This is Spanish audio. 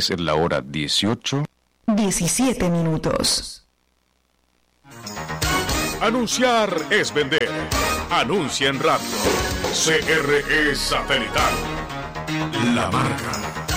Es la hora 18:17. Anunciar es vender. Anuncia en radio. CRE Satelital. La marca.